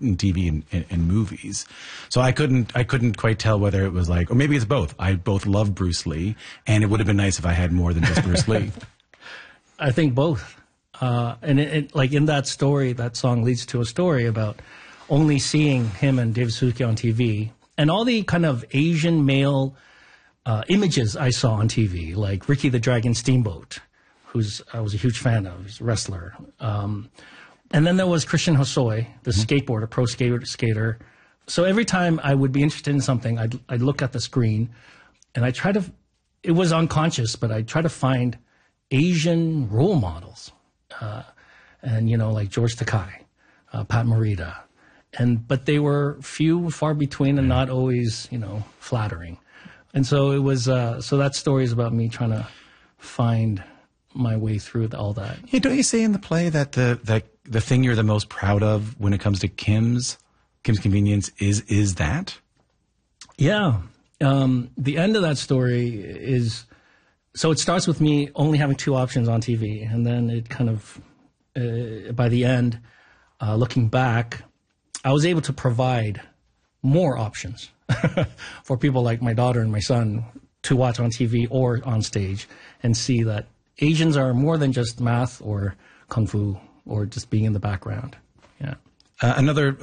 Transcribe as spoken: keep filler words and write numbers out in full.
in T V and, and, and movies. So I couldn't I couldn't quite tell whether it was like, or maybe it's both. I both love Bruce Lee, and it would have been nice if I had more than just Bruce Lee. I think both. Uh, and it, it, like in that story, that song leads to a story about only seeing him and David Suzuki on T V, and all the kind of Asian male uh, images I saw on T V, like Ricky the Dragon Steamboat, who's I was a huge fan of. He's a wrestler. Um, and then there was Christian Hosoi, the mm-hmm. skateboarder, pro skater, skater. So every time I would be interested in something, I'd, I'd look at the screen, and I try to, it was unconscious, but I try to find Asian role models. Uh, and, you know, like George Takei, uh, Pat Morita. And, but they were few, far between, and not always, you know, flattering. And so it was, uh, so that story is about me trying to find my way through all that. Yeah, don't you say in the play that the, that the thing you're the most proud of when it comes to Kim's, Kim's Convenience is, is that? Yeah. Um, the end of that story is, so it starts with me only having two options on T V. And then it kind of, uh, by the end, uh, looking back, I was able to provide more options for people like my daughter and my son to watch on T V or on stage and see that Asians are more than just math or kung fu or just being in the background. Yeah. Uh, another